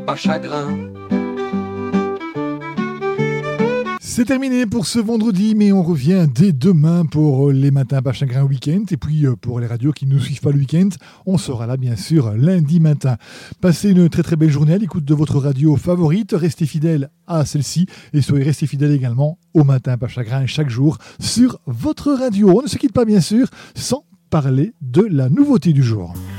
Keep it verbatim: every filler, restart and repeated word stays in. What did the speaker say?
Pas chagrin. C'est terminé pour ce vendredi, mais on revient dès demain pour les matins pas chagrin week-end. Et puis pour les radios qui ne nous suivent pas le week-end, on sera là bien sûr lundi matin. Passez une très très belle journée à l'écoute de votre radio favorite. Restez fidèles à celle-ci et soyez restés fidèles également au matin pas chagrin chaque jour sur votre radio. On ne se quitte pas bien sûr sans parler de la nouveauté du jour.